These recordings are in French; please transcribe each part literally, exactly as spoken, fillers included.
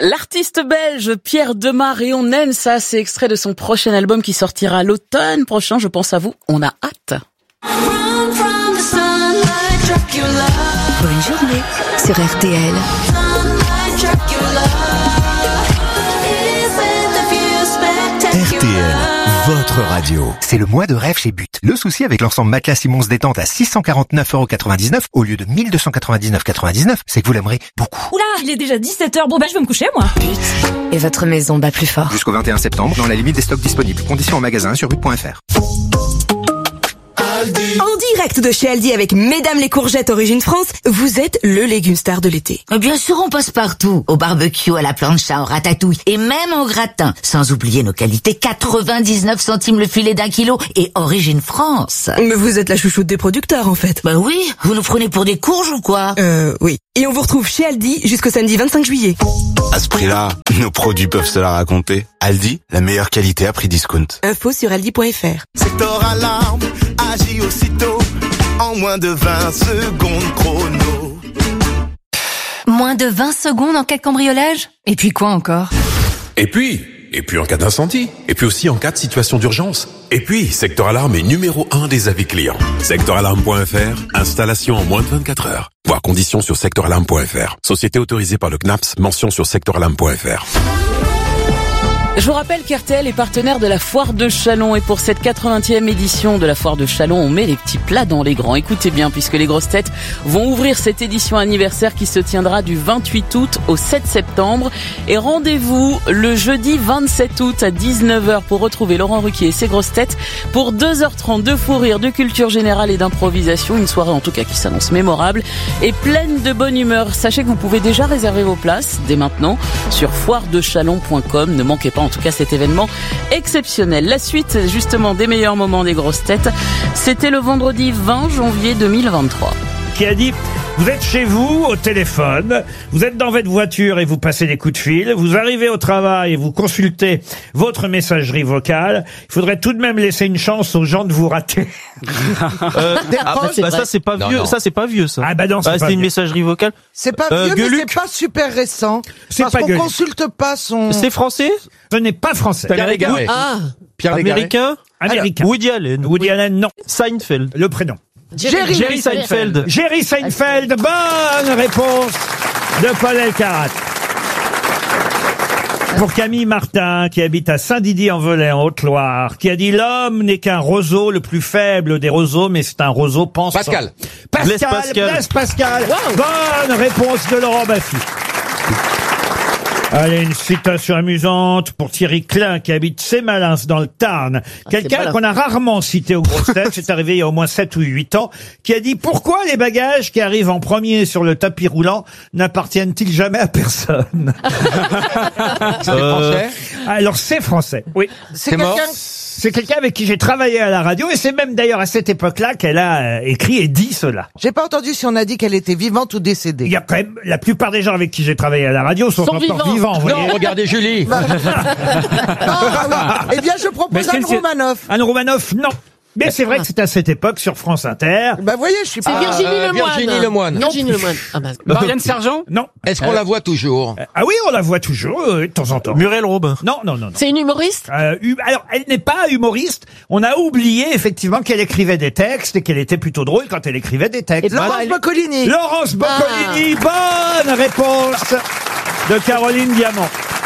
L'artiste belge Pierre Demar, et on aime ça, c'est extrait de son prochain album qui sortira l'automne prochain. Je pense à vous, on a hâte. Bonne journée sur R T L. R T L, votre radio. C'est le mois de rêve chez But. Le souci avec l'ensemble matelas Simons détente à six cent quarante-neuf euros quatre-vingt-dix-neuf au lieu de mille deux cent quatre-vingt-dix-neuf euros quatre-vingt-dix-neuf, c'est que vous l'aimerez beaucoup. Oula, il est déjà dix-sept heures. Bon bah je vais me coucher moi. But. Et votre maison bat plus fort. Jusqu'au vingt et un septembre, dans la limite des stocks disponibles. Conditions en magasin sur but point f r. En direct de chez Aldi avec Mesdames les courgettes Origine France, vous êtes le légume star de l'été. Bien sûr, on passe partout. Au barbecue, à la plancha, au ratatouille et même au gratin. Sans oublier nos qualités, quatre-vingt-dix-neuf centimes le filet d'un kilo et Origine France. Mais vous êtes la chouchoute des producteurs en fait. Bah oui, vous nous prenez pour des courges ou quoi? Euh, oui. Et on vous retrouve chez Aldi jusqu'au samedi vingt-cinq juillet. À ce prix-là, nos produits peuvent se la raconter. Aldi, la meilleure qualité à prix discount. Info sur aldi point f r. Secteur Alarme agit aussitôt en moins de vingt secondes chrono. Moins de vingt secondes en cas de cambriolage? Et puis quoi encore? Et puis, et puis en cas d'incendie, et puis aussi en cas de situation d'urgence. Et puis, Secteur Alarme est numéro un des avis clients. secteur alarme point f r, installation en moins de vingt-quatre heures. Voir conditions sur secteur alarme point f r. Société autorisée par le C N A P S, mention sur secteur alarme point f r. Je vous rappelle qu'R T L est partenaire de la Foire de Châlons, et pour cette quatre-vingtième édition de la Foire de Châlons, on met les petits plats dans les grands. Écoutez bien, puisque les grosses têtes vont ouvrir cette édition anniversaire qui se tiendra du vingt-huit août au sept septembre. Et rendez-vous le jeudi vingt-sept août à dix-neuf heures pour retrouver Laurent Ruquier et ses grosses têtes pour deux heures trente de fou rire, de culture générale et d'improvisation. Une soirée en tout cas qui s'annonce mémorable et pleine de bonne humeur. Sachez que vous pouvez déjà réserver vos places dès maintenant sur foire de chalon point com. Ne manquez pas en tout cas cet événement exceptionnel. La suite justement des meilleurs moments des grosses têtes, c'était le vendredi vingt janvier deux mille vingt-trois. Qui a dit: vous êtes chez vous au téléphone, vous êtes dans votre voiture et vous passez des coups de fil, vous arrivez au travail et vous consultez votre messagerie vocale. Il faudrait tout de même laisser une chance aux gens de vous rater. euh, ah bah, bah ça c'est pas vieux, non, non. ça c'est pas vieux ça. Ah bah non, c'est, bah, pas c'est une vieux. messagerie vocale. C'est pas euh, vieux, Gueuluc. mais c'est pas super récent. C'est parce pas qu'on Gueuluc. consulte pas son. C'est français? Ce n'est pas français. Pierre Légaré. Ah. Pierre Américain. Américain. Woody Allen. Woody Allen, non. Seinfeld. Le prénom. Jerry, Jerry Seinfeld. Jerry Seinfeld. Bonne réponse de Paul Elkarat. Pour Camille Martin, qui habite à Saint-Didier-en-Velay, en Haute-Loire, qui a dit: l'homme n'est qu'un roseau, le plus faible des roseaux, mais c'est un roseau pensant. Pascal. Pascal, Blaise Pascal. Blaise Pascal. Wow. Bonne réponse de Laurent Baffy. Allez, une citation amusante pour Thierry Klein, qui habite Sémalins dans le Tarn. Quelqu'un qu'on a rarement cité aux grosses têtes, c'est arrivé il y a au moins sept ou huit ans, qui a dit: pourquoi les bagages qui arrivent en premier sur le tapis roulant n'appartiennent-ils jamais à personne? C'est français? Alors c'est français, oui. C'est mort? quelqu'un. C'est quelqu'un avec qui j'ai travaillé à la radio, et c'est même d'ailleurs à cette époque-là qu'elle a euh, écrit et dit cela. J'ai pas entendu si on a dit qu'elle était vivante ou décédée. Il y a quand même, la plupart des gens avec qui j'ai travaillé à la radio sont, Sont encore vivants. vivants, vous voyez. Non, regardez Julie. Ah, oui. Eh bien, je propose Anne Romanoff. Anne Romanoff, non. Mais c'est vrai que c'est à cette époque sur France Inter. Bah, vous voyez, je suis C'est pas. Virginie euh, Lemoine. Virginie Lemoine. Virginie Lemoine. Ah bah, Marianne Sergent. Non. Est-ce qu'on la voit toujours? Ah oui, on la voit toujours, euh, de temps en temps. Muriel Robin. Non, non, non, non. c'est une humoriste? Euh, hu- alors, elle n'est pas humoriste. On a oublié, effectivement, qu'elle écrivait des textes et qu'elle était plutôt drôle quand elle écrivait des textes. Laurence Boccolini. Laurence Boccolini, bonne réponse de Caroline Diamant.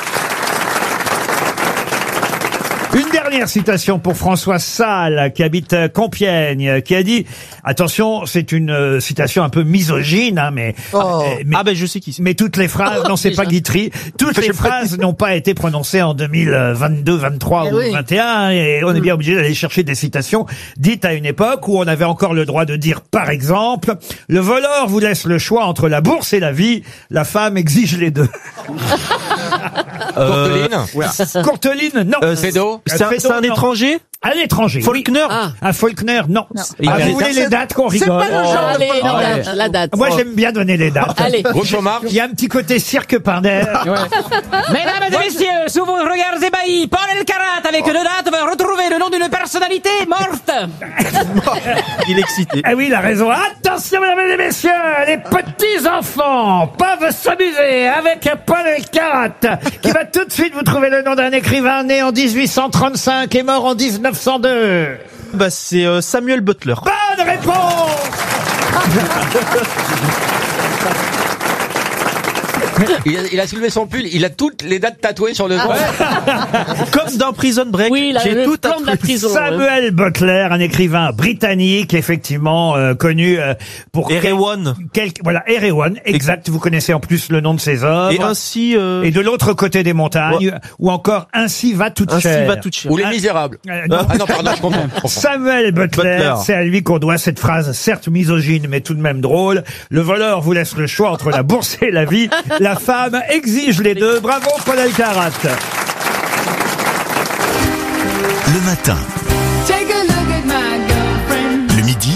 Une dernière citation pour François Salle, qui habite Compiègne, qui a dit, attention, c'est une euh, citation un peu misogyne, hein, mais, Oh. euh, mais, Ah ben je sais qui c'est. mais toutes les phrases, non, c'est pas Guitry, toutes les phrases n'ont pas été prononcées en deux mille vingt-deux, vingt-trois Eh ou oui. vingt et un, et on est bien obligé d'aller chercher des citations dites à une époque où on avait encore le droit de dire, par exemple, le voleur vous laisse le choix entre la bourse et la vie, la femme exige les deux. Courteline. Courteline, non. Euh, Fédo. C'est un, Fédo, c'est un non. étranger? À l'étranger. Faulkner. Ah. Un Faulkner, non. Non. Ah, vous voulez les dates qu'on C'est rigole? pas le genre Allez, de la Faulkner. date, la date. Moi, j'aime bien donner les dates. Allez. Groucho Marx. Il y a un petit côté cirque par derrière. Mesdames et messieurs, sous vos regards ébahis, Paul Elkarat, avec deux dates, va retrouver le nom d'une personnalité morte. Il est excité. Ah oui, il a raison. Attention, mesdames et messieurs, les petits-enfants peuvent s'amuser avec Paul Elkarat, qui va tout de suite vous trouver le nom d'un écrivain né en dix-huit cent trente-cinq et mort en dix-neuf cent deux. Bah, c'est euh, Samuel Butler. Bonne réponse! Il a, il a soulevé son pull, il a toutes les dates tatouées sur le dos. Comme dans Prison Break. Oui, la, j'ai le tout plan de la appris. prison. Samuel Butler, un écrivain britannique, effectivement euh, connu euh, pour Erewhon. quel, voilà, Erewhon, exact. Vous connaissez en plus le nom de ses œuvres. Et ainsi, euh... Et de l'autre côté des montagnes, Ouais. ou encore Ainsi va toute ainsi chair. va toute chair. Ou Les Misérables. Euh, non. Ah non, pardon, je comprends. je comprends. Samuel Butler, Butler. c'est à lui qu'on doit cette phrase, certes misogyne, mais tout de même drôle. Le voleur vous laisse le choix entre la bourse et la vie. La femme exige les deux. Bravo, Paul Elkarat. Le matin, le midi,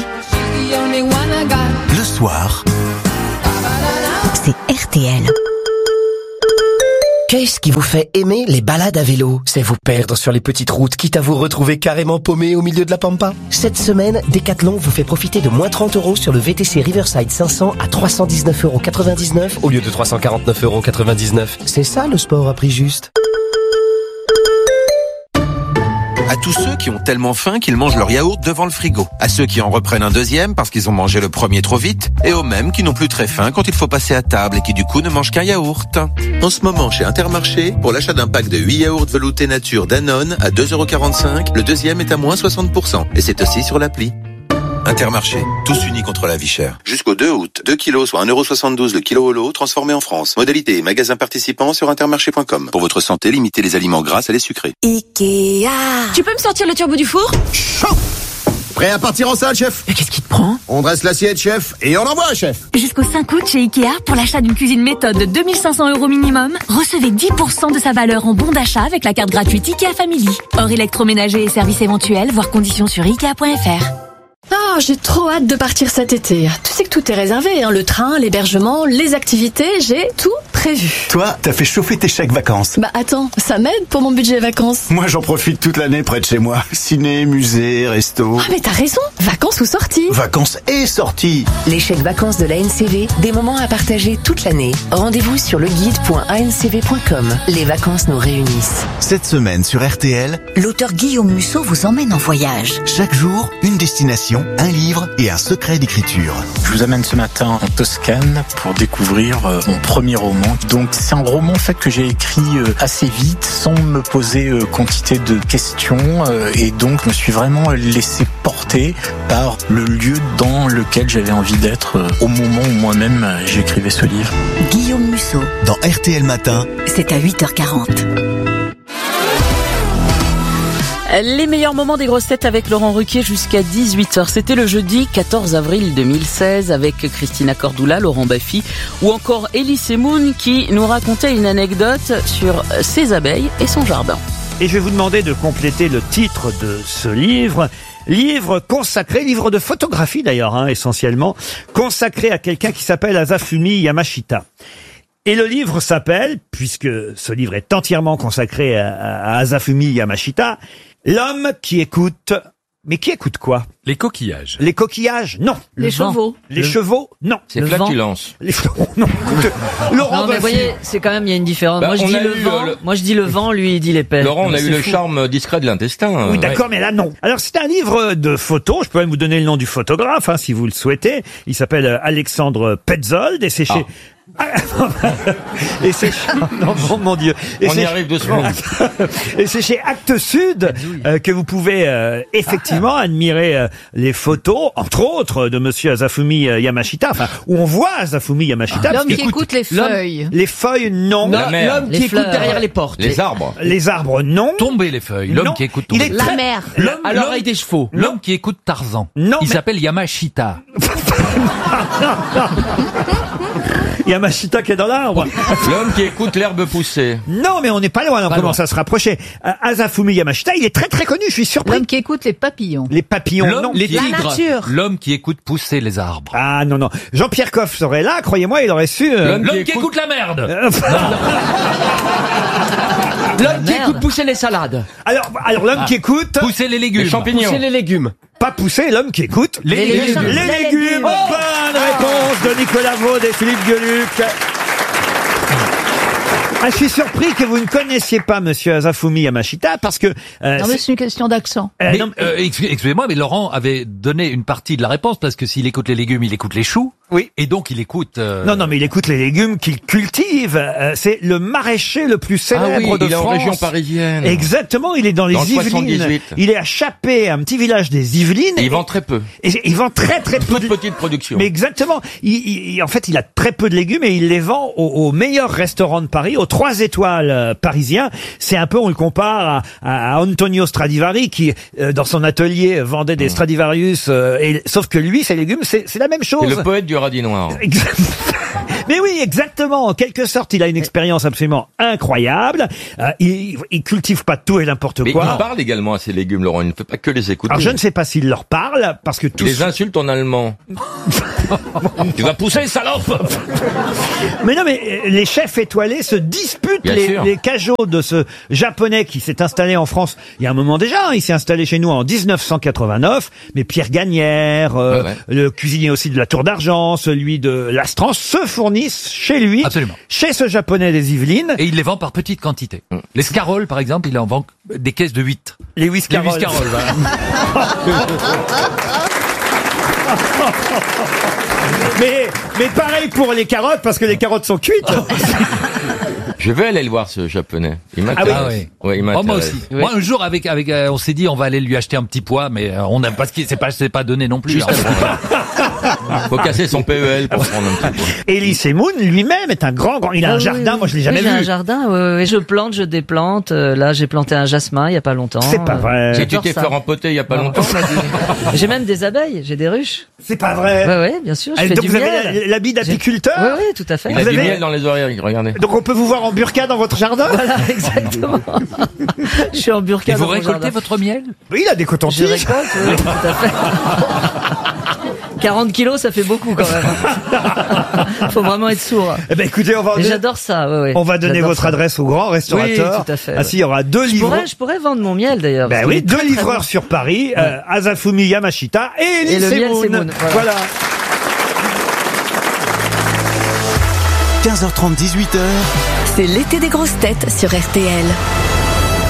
le soir. C'est R T L. Qu'est-ce qui vous fait aimer les balades à vélo? C'est vous perdre sur les petites routes, quitte à vous retrouver carrément paumé au milieu de la pampa. Cette semaine, Decathlon vous fait profiter de moins trente euros sur le V T C Riverside cinq cents à trois cent dix-neuf euros quatre-vingt-dix-neuf au lieu de trois cent quarante-neuf euros quatre-vingt-dix-neuf. C'est ça le sport à prix juste. À tous ceux qui ont tellement faim qu'ils mangent leur yaourt devant le frigo. À ceux qui en reprennent un deuxième parce qu'ils ont mangé le premier trop vite. Et aux mêmes qui n'ont plus très faim quand il faut passer à table et qui du coup ne mangent qu'un yaourt. En ce moment chez Intermarché, pour l'achat d'un pack de huit yaourts veloutés nature Danone à deux euros quarante-cinq, le deuxième est à moins soixante pour cent. Et c'est aussi sur l'appli. Intermarché, tous unis contre la vie chère. Jusqu'au deux août, deux kilos soit un euro soixante-douze le kilo au lot, transformé en France. Modalité et magasin participant sur intermarché point com. Pour votre santé, limitez les aliments gras à les sucrés. Ikea. Tu peux me sortir le turbo du four? Chaud! Prêt à partir en salle, chef? Mais qu'est-ce qui te prend? On dresse l'assiette, chef, et on envoie, chef. Jusqu'au cinq août chez Ikea, pour l'achat d'une cuisine méthode de deux mille cinq cents euros minimum, recevez dix pour cent de sa valeur en bon d'achat avec la carte gratuite Ikea Family. Hors électroménager et services éventuels, voir conditions sur ikea point f r. Ah, j'ai trop hâte de partir cet été. Tu sais que tout est réservé, hein, le train, l'hébergement, les activités, j'ai tout prévu. Toi, t'as fait chauffer tes chèques vacances. Bah attends, ça m'aide pour mon budget vacances. Moi, j'en profite toute l'année près de chez moi. Ciné, musée, resto. Ah mais t'as raison, vacances ou sorties. Vacances et sorties. Les chèques vacances de la N C V, des moments à partager toute l'année. Rendez-vous sur le guide point a n c v point com. Les vacances nous réunissent. Cette semaine sur R T L, L'auteur Guillaume Musso vous emmène en voyage. chaque jour, une destination, un livre et un secret d'écriture. Je vous amène ce matin en Toscane pour découvrir euh, mon premier roman. Donc c'est un roman en fait que j'ai écrit euh, assez vite, sans me poser euh, quantité de questions, euh, et donc je me suis vraiment laissé porter par le lieu dans lequel j'avais envie d'être euh, au moment où moi-même euh, j'écrivais ce livre. Guillaume Musso. Dans R T L Matin, C'est à huit heures quarante. Les meilleurs moments des grosses têtes avec Laurent Ruquier jusqu'à dix-huit heures. C'était le jeudi quatorze avril deux mille seize avec Christina Cordula, Laurent Baffy ou encore Elie Semoun qui nous racontait une anecdote sur ses abeilles et son jardin. Et je vais vous demander de compléter le titre de ce livre. Livre consacré, livre de photographie d'ailleurs, hein, essentiellement, consacré à quelqu'un qui s'appelle Azafumi Yamashita. Et le livre s'appelle, puisque ce livre est entièrement consacré à, à Azafumi Yamashita, L'homme qui écoute... Mais qui écoute quoi? Les coquillages. Les coquillages? Non. Les chevaux. Les Le- chevaux? Non. C'est Le flatulence. Les chevaux? Non. Écoute, Laurent Non, mais Baffy. vous voyez, c'est quand même, il y a une différence. Bah, moi, je on dis a le eu, vent. euh, le- Moi, je dis le vent, lui, il dit les pelles. Laurent, on a C'est eu le fou. charme discret de l'intestin. Oui, d'accord, mais là, non. Alors, c'est un livre de photos. Je peux même vous donner le nom du photographe, hein, si vous le souhaitez. Il s'appelle euh, Alexandre Petzold et c'est chez... et c'est chez... non, mon, mon Dieu. Et On c'est y arrive doucement. et c'est chez Actes Sud euh, que vous pouvez euh, effectivement admirer euh, les photos, entre autres, de Monsieur Azafumi euh, Yamashita, enfin où on voit Azafumi Yamashita. parce L'homme qui que- écoute les l'homme- feuilles. Les feuilles, non. La mer. L'homme qui écoute derrière les portes. Les arbres. Les arbres, non. Tomber les feuilles. Non. L'homme qui écoute Il tomber. est très- mer. L'homme à l'homme- l'oreille des chevaux. L'homme qui écoute Tarzan. Non, Il mais- s'appelle Yamashita. Yamashita qui est dans l'arbre. L'homme qui écoute l'herbe pousser. Non, mais on n'est pas loin, on Pas commence loin. à se rapprocher. Euh, Azafumi Yamashita, il est très très connu, je suis surpris. L'homme qui écoute les papillons. Les papillons, non. Les tigres. L'homme qui écoute pousser les arbres. Ah non, non. Jean-Pierre Coff serait là, croyez-moi, il aurait su... euh, L'homme qui, écoute... la merde. Euh, L'homme qui écoute pousser les salades. Alors, alors l'homme qui écoute... Pousser les légumes. Les champignons. Pousser les légumes. Pas pousser, l'homme qui écoute... Les, les légumes. légumes. Les légumes. Oh. Bonne réponse de Nicolas Vaud et Philippe Gueluc. Ah, je suis surpris que vous ne connaissiez pas Monsieur Azafumi Yamashita parce que... euh, Non, mais c'est une question d'accent. Euh, Mais, non, euh, excusez- excusez-moi, mais Laurent avait donné une partie de la réponse parce que s'il écoute les légumes, il écoute les choux. Oui. Et donc il écoute. euh, Non, non, mais il écoute les légumes qu'il cultive. Euh, c'est le maraîcher le plus célèbre Ah oui, de il est en France. région parisienne. Exactement, il est dans les Dans le Yvelines. soixante-dix-huit. Il est à Chappé, un petit village des Yvelines. Et il vend très peu. Et il vend très très peu. Toute de... petite production. Mais exactement. Il, il- en fait, il a très peu de légumes et il les vend aux, aux meilleurs restaurants de Paris, aux trois étoiles euh, parisiens. C'est un peu, on le compare à, à Antonio Stradivari qui, euh, dans son atelier, vendait des Stradivarius. euh, et, sauf que lui, ses légumes, c'est c'est la même chose. C'est le poète du radis noir. Mais oui, exactement. En quelque sorte, il a une expérience absolument incroyable. Euh, il, il cultive pas tout et n'importe Mais quoi. il parle également à ces légumes, Laurent. Il ne fait pas que les écouter. Alors je ne sais pas s'il leur parle parce que Il tous. les insulte en allemand. Tu vas pousser, salope. Mais non, mais euh, les chefs étoilés se disputent Bien les, sûr. les cajots de ce japonais qui s'est installé en France il y a un moment déjà. Hein. Il s'est installé chez nous en dix-neuf cent quatre-vingt-neuf. Mais Pierre Gagnère, euh, Ouais, ouais. le cuisinier aussi de la Tour d'Argent, celui de l'Astrance, se fournissent chez lui, Absolument. chez ce japonais des Yvelines. Et il les vend par petites quantités. Les Scarol, par exemple, il en vend des caisses de huit. Les Whiscarol. Les Whiscarol, voilà. mais, mais pareil pour les carottes, parce que les carottes sont cuites. Je vais aller le voir, ce japonais. Il m'intéresse. Ah oui. Ouais, il Oh, moi m'intéresse. aussi. Moi, un jour, avec, avec, euh, on s'est dit, on va aller lui acheter un petit pois, mais euh, on n'a pas, c'est pas, c'est pas donné non plus. Faut casser son P E L pour prendre un petit peu. Elie Semoun lui-même est un grand, grand. Il a Ah un oui, jardin, oui. moi je l'ai jamais Oui, j'ai vu. un jardin, oui, oui, oui, je plante, je déplante. Euh, Là, j'ai planté un jasmin il y a pas longtemps. C'est pas vrai. J'ai tué J'adore tes ça. fleurs en potée il y a pas longtemps. on a dit. J'ai même des abeilles, j'ai des ruches. C'est pas vrai. Oui, oui, bien sûr. Je Ah, fais donc du vous miel. avez l'habit d'apiculteur. Oui, oui, tout à fait. Il a Vous du avez- miel dans les oreilles, regardez. Donc on peut vous voir en burqa dans votre jardin. Voilà, exactement. Je suis en burqa. Et vous dans mon récoltez jardin. votre miel? Oui, il a des Je cotons-tiges. récolte, oui, tout à fait. quarante kilos, ça fait beaucoup quand même. Faut vraiment être sourd. Eh ben écoutez, on va. Mais j'adore ça, oui, oui. On va donner J'adore votre ça. adresse au grand restaurateur. Oui, tout à fait, Ah ouais. si, il y aura deux Je livreurs. pourrais, je pourrais vendre mon miel d'ailleurs. Ben parce oui, qu'il est deux très, très livreurs bon. sur Paris, euh, Azafumi Yamashita et Elie Et le miel Semoun. Semoun, voilà. Voilà. quinze heures trente, dix-huit heures. C'est l'été des grosses têtes sur R T L.